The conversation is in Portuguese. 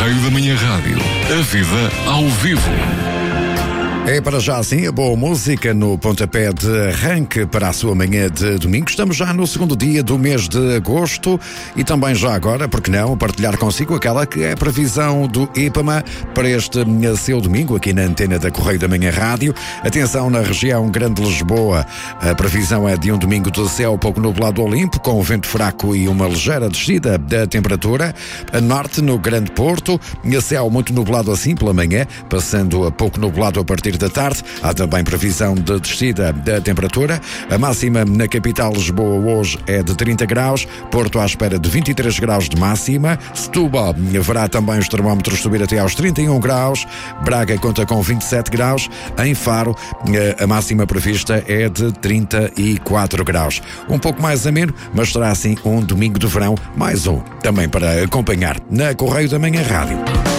Correio da Manhã Rádio. A vida ao vivo. É para já assim a boa música no pontapé de arranque para a sua manhã de domingo. Estamos já no segundo dia do mês de agosto e também já agora, porque não, partilhar consigo aquela que é a previsão do IPAMA para este seu domingo aqui na antena da Correio da Manhã Rádio. Atenção na região Grande Lisboa, a previsão é de um domingo de céu pouco nublado ao limpo, com vento fraco e uma ligeira descida da temperatura. A norte no Grande Porto, céu muito nublado assim pela manhã, passando a pouco nublado a partir da tarde. Há também previsão de descida da temperatura. A máxima na capital Lisboa hoje é de 30 graus, Porto à espera de 23 graus de máxima, Setúbal verá também os termómetros subir até aos 31 graus, Braga conta com 27 graus, em Faro a máxima prevista é de 34 graus. Um pouco mais ameno, mas será assim um domingo de verão, mais um também para acompanhar na Correio da Manhã Rádio.